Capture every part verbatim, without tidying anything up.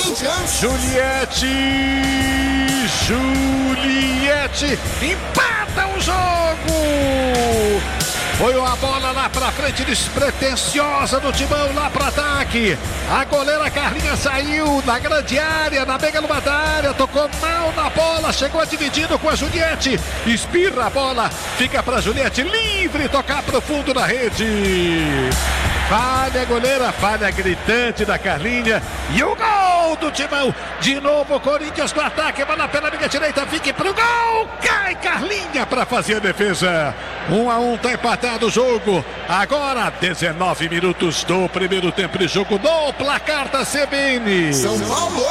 Corinthians. Juliette, Juliette, empata o jogo. Foi uma bola lá pra frente, despretensiosa do Timão, lá pro ataque. A goleira Carlinha saiu na grande área, na mega numa da área, tocou mal na bola, chegou dividindo com a Juliette. Espirra a bola, fica pra Juliette livre, tocar pro fundo da rede. Falha a goleira, falha gritante da Carlinha. E o gol do Timão. De novo o Corinthians no ataque. Bola pela linha direita. Fique pro gol. Cai Carlinha para fazer a defesa. Um a um, tá empatado o jogo. Agora, dezenove minutos do primeiro tempo de jogo no placar da C B N. São Paulo.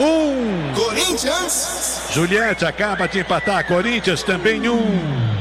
Um. Corinthians. Juliette acaba de empatar. Corinthians também um.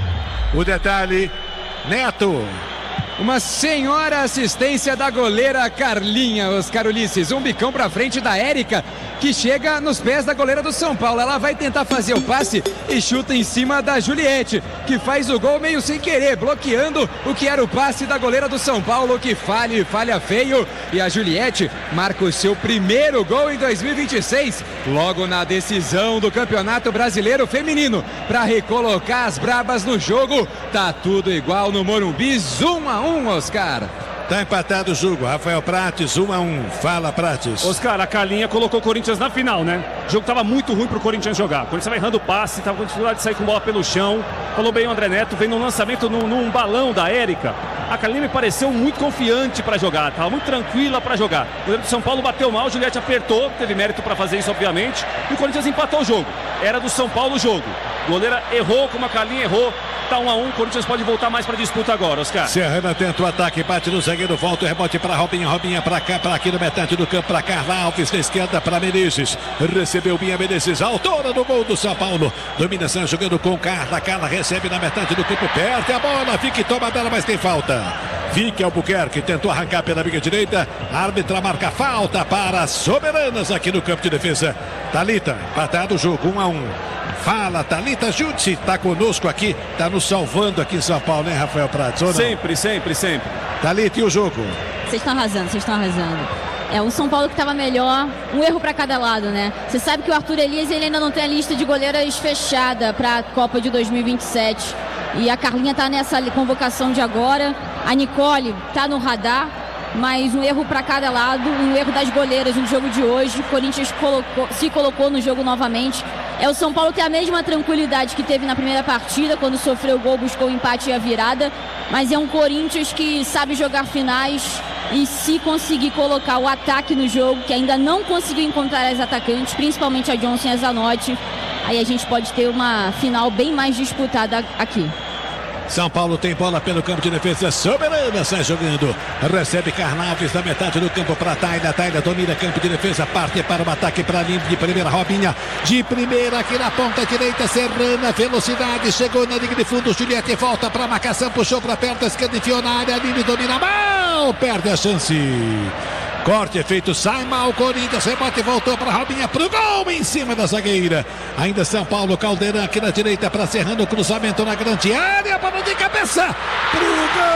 O detalhe, Neto. Uma senhora assistência da goleira Carlinha, Oscar Ulisses. Um bicão pra frente da Érica, que chega nos pés da goleira do São Paulo. Ela vai tentar fazer o passe e chuta em cima da Juliette, que faz o gol meio sem querer, bloqueando o que era o passe da goleira do São Paulo, que falha e falha feio. E a Juliette marca o seu primeiro gol em dois mil e vinte e seis, logo na decisão do Campeonato Brasileiro Feminino, para recolocar as brabas no jogo. Tá tudo igual no Morumbi, um a um, Oscar. Tá empatado o jogo. Rafael Prates, um a um. Fala, Prates. Oscar, a Carlinha colocou o Corinthians na final, né? O jogo tava muito ruim pro Corinthians jogar. O Corinthians vai errando o passe, tava com dificuldade de sair com bola pelo chão. Falou bem o André Neto, vem no lançamento num, num balão da Érica. A Carlinha me pareceu muito confiante para jogar, tava muito tranquila para jogar. O goleiro do São Paulo bateu mal, o Juliette apertou, teve mérito para fazer isso, obviamente. E o Corinthians empatou o jogo. Era do São Paulo o jogo. A goleira errou, como a Carlinha errou. Tá um a um, o Corinthians pode voltar mais para disputa agora, Oscar. Serrana tenta o ataque, bate no zagueiro, volta o rebote para Robinha, Robinha para cá, para aqui no metade do campo, para Carla Alves, na esquerda para Menezes, recebeu Binha Menezes, autora do gol do São Paulo, dominação jogando com Carla, Carla recebe na metade do campo, perde a bola, fica e toma dela, mas tem falta. Vicky Albuquerque tentou arrancar pela linha direita, a árbitra marca falta para as Soberanas aqui no campo de defesa. Thalita, empatado o jogo, um a um. Fala, Thalita Jutsi, tá conosco aqui, tá nos salvando aqui em São Paulo, né, Rafael Prates? Ou não? Sempre, sempre, sempre. Thalita, e o jogo? Vocês estão arrasando, vocês estão arrasando. É um São Paulo que estava melhor, um erro para cada lado, né? Você sabe que o Arthur Elias, ele ainda não tem a lista de goleiras fechada para a Copa de dois mil e vinte e sete. E a Carlinha tá nessa convocação de agora, a Nicole tá no radar, mas um erro para cada lado, um erro das goleiras no jogo de hoje. O Corinthians colocou, se colocou no jogo novamente. É o São Paulo que tem a mesma tranquilidade que teve na primeira partida, quando sofreu o gol, buscou o empate e a virada, mas é um Corinthians que sabe jogar finais e se conseguir colocar o ataque no jogo, que ainda não conseguiu encontrar as atacantes, principalmente a Johnson e a Zanotti, aí a gente pode ter uma final bem mais disputada aqui. São Paulo tem bola pelo campo de defesa, Soberana sai jogando, recebe Carla Alves na metade do campo para Taila, Taila domina campo de defesa, parte para o ataque para Limpe de primeira, Robinha de primeira aqui na ponta direita, Serrana, velocidade, chegou na linha de fundo, Juliette volta para a marcação, puxou para a perna esquerda, enfiou na área, Limpe domina mal, perde a chance. Corte é feito, sai mal o Corinthians, rebote voltou para Robinha, pro gol em cima da zagueira. Ainda São Paulo, Caldeirão aqui na direita para Serrano, cruzamento na grande área, para de cabeça, pro gol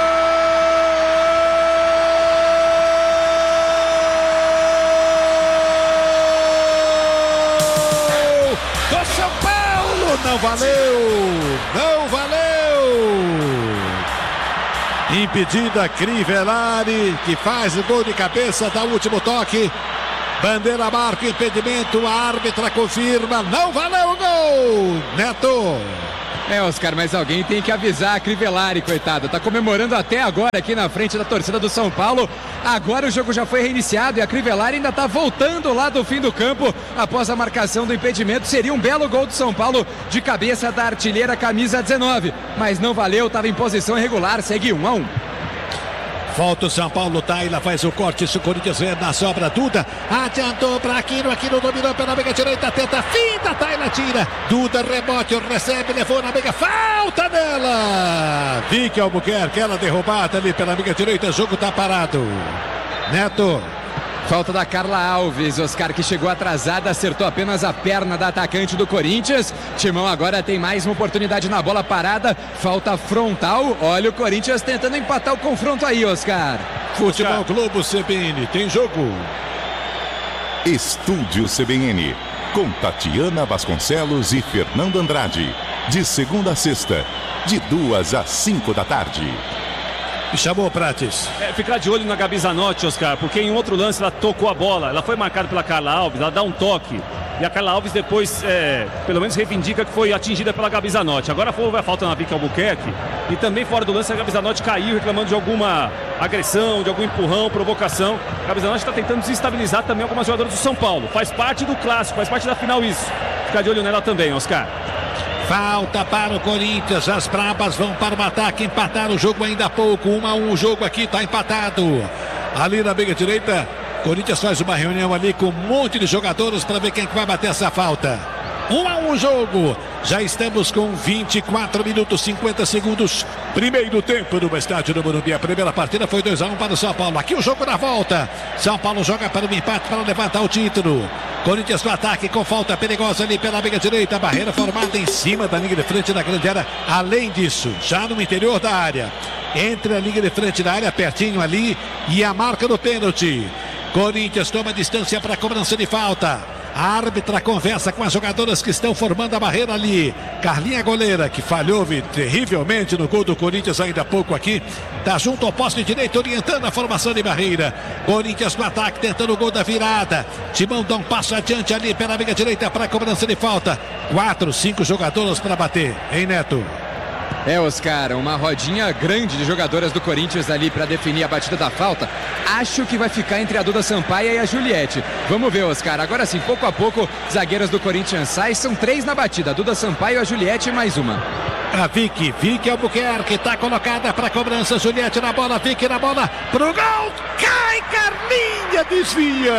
do São Paulo, não valeu, não valeu. Impedida Crivellari, que faz o gol de cabeça, dá o último toque. Bandeira marca o impedimento, a árbitra confirma, não valeu o gol. Neto. É, Oscar, mas alguém tem que avisar a Crivellari, coitada. Tá comemorando até agora aqui na frente da torcida do São Paulo. Agora o jogo já foi reiniciado e a Crivellari ainda tá voltando lá do fim do campo após a marcação do impedimento. Seria um belo gol do São Paulo de cabeça da artilheira camisa dezenove. Mas não valeu, tava em posição irregular, segue um a um. Volta o São Paulo, Taila faz o corte, se o Corinthians vê na sobra, Duda adiantou para Aquino, Aquino dominou pela meia direita, tenta, finta, Taila tira, Duda rebote, recebe, levou na meia, falta dela, Vicky Albuquerque, ela derrubada ali pela meia direita, o jogo tá parado. Neto. Falta da Carla Alves, Oscar, que chegou atrasada, acertou apenas a perna da atacante do Corinthians. Timão agora tem mais uma oportunidade na bola parada, falta frontal. Olha o Corinthians tentando empatar o confronto aí, Oscar. Futebol Globo C B N, tem jogo. Estúdio C B N, com Tatiana Vasconcelos e Fernando Andrade. De segunda a sexta, de duas às cinco da tarde. Me chamou, Prates. É, ficar de olho na Gabi Zanotti, Oscar, porque em outro lance ela tocou a bola. Ela foi marcada pela Carla Alves, ela dá um toque. E a Carla Alves depois, é, pelo menos, reivindica que foi atingida pela Gabi Zanotti. Agora houve a falta na Vicky Albuquerque. E também fora do lance a Gabi Zanotti caiu reclamando de alguma agressão, de algum empurrão, provocação. A Gabi Zanotti está tentando desestabilizar também algumas jogadoras do São Paulo. Faz parte do clássico, faz parte da final isso. Ficar de olho nela também, Oscar. Falta para o Corinthians, as brabas vão para o ataque, empataram o jogo ainda há pouco, um a um o jogo aqui, está empatado. Ali na meia direita, Corinthians faz uma reunião ali com um monte de jogadores para ver quem que vai bater essa falta. um a um o jogo, já estamos com vinte e quatro minutos, cinquenta segundos, primeiro tempo no estádio do Morumbi. A primeira partida foi dois a um para o São Paulo, aqui o jogo na volta. São Paulo joga para o empate para levantar o título. Corinthians no ataque com falta perigosa ali pela meia direita, barreira formada em cima da linha de frente da grande área. Além disso, já no interior da área, entre a linha de frente da área, pertinho ali, e a marca do pênalti. Corinthians toma distância para a cobrança de falta. A árbitra conversa com as jogadoras que estão formando a barreira ali. Carlinha, goleira, que falhou terrivelmente no gol do Corinthians ainda há pouco aqui, está junto ao poste direito, orientando a formação de barreira. Corinthians no ataque, tentando o gol da virada. Timão dá um passo adiante ali pela meia direita para a cobrança de falta. Quatro, cinco jogadoras para bater, hein, Neto? É, Oscar, uma rodinha grande de jogadoras do Corinthians ali para definir a batida da falta. Acho que vai ficar entre a Duda Sampaio e a Juliette. Vamos ver, Oscar. Agora sim, pouco a pouco, zagueiras do Corinthians saem. São três na batida. A Duda Sampaio, a Juliette e mais uma. A Vicky, Vicky Albuquerque está colocada para a cobrança. Juliette na bola, Vicky na bola, pro gol. Cai, Carlinha, desvia.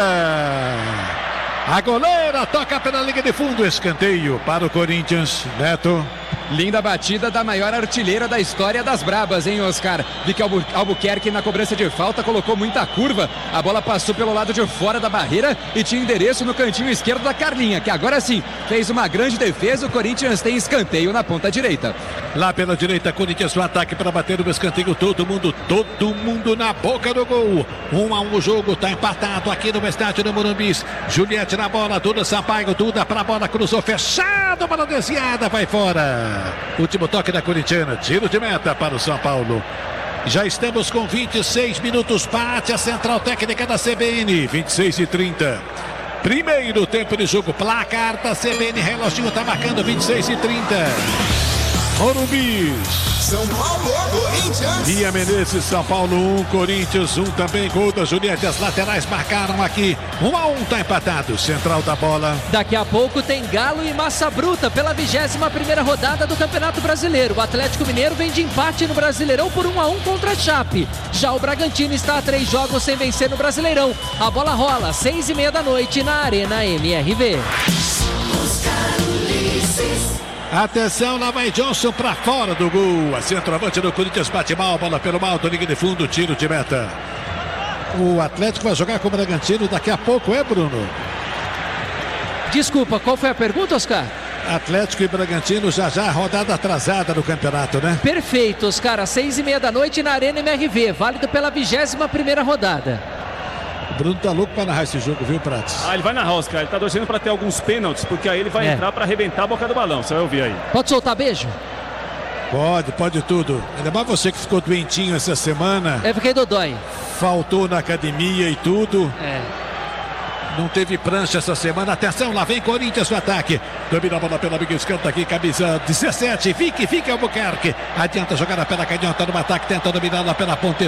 A goleira toca pela linha de fundo, escanteio para o Corinthians. Neto. Linda batida da maior artilheira da história das brabas, hein, Oscar? Vicky Albu Albuquerque na cobrança de falta colocou muita curva. A bola passou pelo lado de fora da barreira e tinha endereço no cantinho esquerdo da Carlinha, que agora sim fez uma grande defesa. O Corinthians tem escanteio na ponta direita. Lá pela direita, Corinthians no ataque para bater o escanteio. Todo mundo, todo mundo na boca do gol. Um a um o jogo, tá empatado aqui no estádio do Morumbi. Juliette na bola, Duda Sampaio, Duda para a bola, cruzou fechado, bola desviada, vai fora. Último toque da corintiana, tiro de meta para o São Paulo. Já estamos com vinte e seis minutos, bate a central técnica da C B N, vinte e seis e trinta. Primeiro tempo de jogo, placar da C B N, reloginho está marcando vinte e seis e trinta. Morumbi. São Paulo, Corinthians. Bia Menezes, São Paulo um, Corinthians um também. Gol da Juliette, as laterais marcaram aqui. um a um, tá empatado. Central da bola. Daqui a pouco tem Galo e Massa Bruta pela vigésima primeira rodada do Campeonato Brasileiro. O Atlético Mineiro vem de empate no Brasileirão por um a um contra a Chape. Já o Bragantino está a três jogos sem vencer no Brasileirão. A bola rola, seis e meia da noite na Arena M R V. Atenção, lá vai Johnson para fora do gol. A centroavante do Corinthians bate mal, bola pelo alto, liga de fundo, tiro de meta. O Atlético vai jogar com o Bragantino daqui a pouco, é, Bruno? Desculpa, qual foi a pergunta, Oscar? Atlético e Bragantino já já, rodada atrasada no campeonato, né? Perfeito, Oscar, às seis e meia da noite na Arena M R V, válido pela vigésima primeira rodada. O Bruno tá louco para narrar esse jogo, viu, Prates? Ah, ele vai narrar, Oscar. Ele tá torcendo para ter alguns pênaltis, porque aí ele vai é. entrar para arrebentar a boca do balão. Você vai ouvir aí. Pode soltar beijo? Pode, pode tudo. Ainda mais você que ficou doentinho essa semana. Eu fiquei dodói. Faltou na academia e tudo. É. Não teve prancha essa semana. Atenção, lá vem Corinthians no ataque. Domina a bola pela biga esquerda aqui, camisa dezessete. Fique, fique Albuquerque. Adianta jogar a pela canhota no ataque, tenta dominar lá pela ponta